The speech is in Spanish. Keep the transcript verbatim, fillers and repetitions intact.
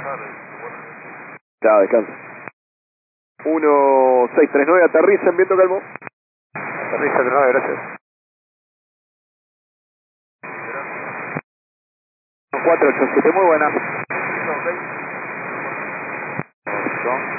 Chao, descansa. uno seis tres nueve, aterriza en viento calmo. Aterriza treinta y nueve, gracias. cuatro ocho siete, muy buena. Ok.